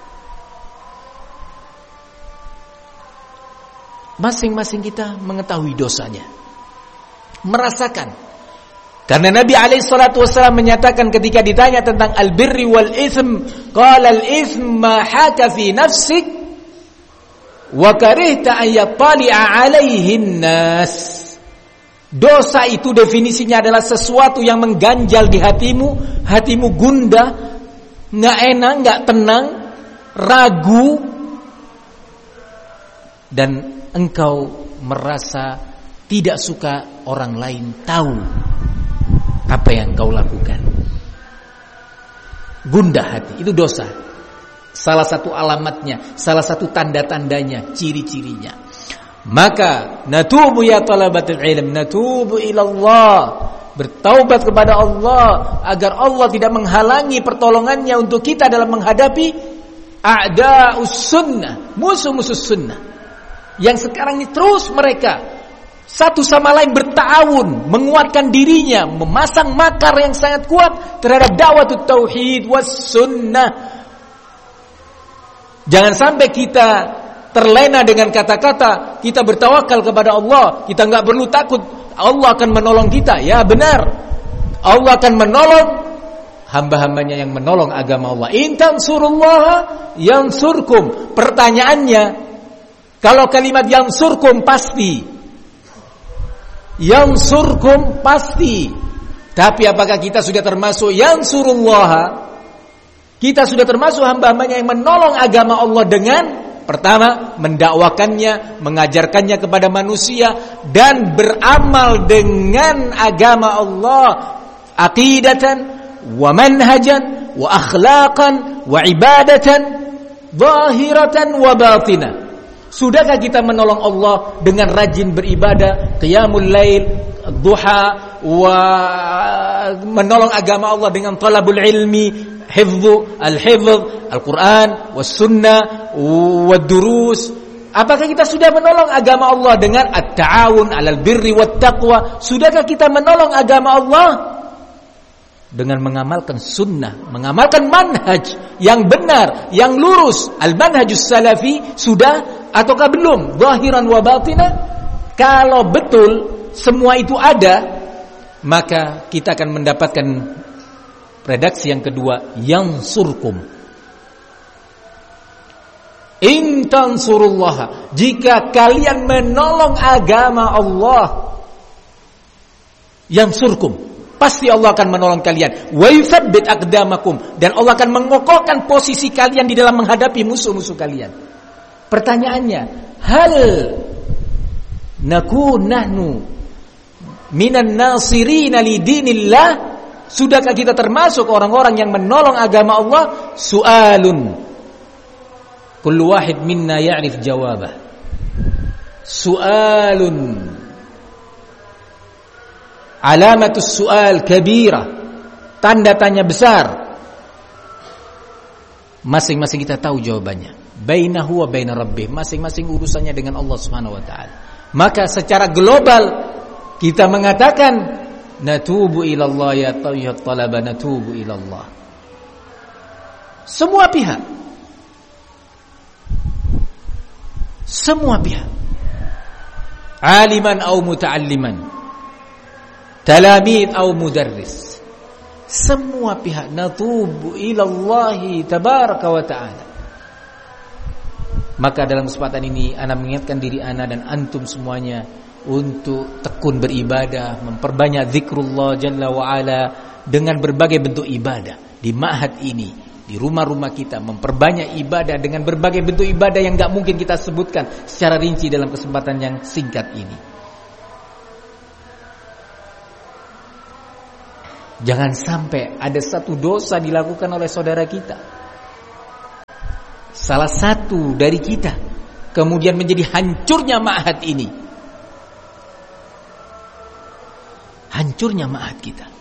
Masing-masing kita mengetahui dosanya, merasakan. Karena Nabi alaihi salatu wasallam menyatakan ketika ditanya tentang al-birri wal ism, qala al-ism ma haka fi nafsik wa karihta an yattali'a 'alaihi an-nas. Dosa itu definisinya adalah sesuatu yang mengganjal di hatimu, hatimu gundah, enggak enak, enggak tenang, ragu, dan engkau merasa tidak suka orang lain tahu apa yang kau lakukan. Gundah hati, itu dosa. Salah satu alamatnya, salah satu tanda-tandanya, ciri-cirinya. Maka natubu ya talabatul ilm, natubu ilallah, bertaubat kepada Allah agar Allah tidak menghalangi pertolongannya untuk kita dalam menghadapi a'da'us sunnah, musuh-musuh sunnah yang sekarang ini terus mereka satu sama lain bertawun, menguatkan dirinya, memasang makar yang sangat kuat terhadap dakwah tauhid was sunnah. Jangan sampai kita terlena dengan kata-kata kita bertawakal kepada Allah, kita enggak perlu takut Allah akan menolong kita. Ya benar, Allah akan menolong hamba-hambanya yang menolong agama Allah. In tansurullaha yansurkum. Pertanyaannya, kalau kalimat yansurkum pasti, yansurkum pasti, tapi apakah kita sudah termasuk yansurullaha? Kita sudah termasuk hamba-hambanya yang menolong agama Allah dengan pertama, mendakwakannya, mengajarkannya kepada manusia, dan beramal dengan agama Allah aqidatan wa manhajan wa akhlaqan wa ibadatan zahiratan wa batinah. Sudahkah kita menolong Allah dengan rajin beribadah, qiyamul lail, duha, wa menolong agama Allah dengan talabul ilmi, hifdzu al-hifdz Al-Quran was sunnah wad durus. Apakah kita sudah menolong agama Allah dengan at-ta'awun 'alal birri wat taqwa? Sudahkah kita menolong agama Allah dengan mengamalkan sunnah, mengamalkan manhaj yang benar, yang lurus, al-manhajus salafi? Sudah ataukah belum? Zahiran wa batinah. Kalau betul semua itu ada, maka kita akan mendapatkan redaksi yang kedua, yansurkum. In tansurullah, jika kalian menolong agama Allah, yansurkum, pasti Allah akan menolong kalian. Wa yuthabbit aqdamakum, dan Allah akan mengokohkan posisi kalian di dalam menghadapi musuh-musuh kalian. Pertanyaannya, hal nakun nahnu minan nasirina lidinillah? Sudahkah kita termasuk orang-orang yang menolong agama Allah? Su'alun, kullu wahid minna ya'rif jawabah. Su'alun, alamatus su'al kabira, tanda tanya besar. Masing-masing kita tahu jawabannya. Bainahu wa baina rabbih, masing-masing urusannya dengan Allah Subhanahu wa taala. Maka secara global kita mengatakan natubu ilallah ya tayyib talaba, natubu ilallah. Semua pihak, semua pihak, aliman au muta'alliman, talamid au mudarris, semua pihak natubu ilallahi tabaraka wa ta'ala. Maka dalam kesempatan ini ana mengingatkan diri ana dan antum semuanya untuk tekun beribadah, memperbanyak zikrullah jalla wa ala dengan berbagai bentuk ibadah di ma'had ini, di rumah-rumah kita, memperbanyak ibadah dengan berbagai bentuk ibadah yang gak mungkin kita sebutkan secara rinci dalam kesempatan yang singkat ini. Jangan sampai ada satu dosa dilakukan oleh saudara kita, salah satu dari kita, kemudian menjadi hancurnya ma'had ini, hancurnya ma'had kita.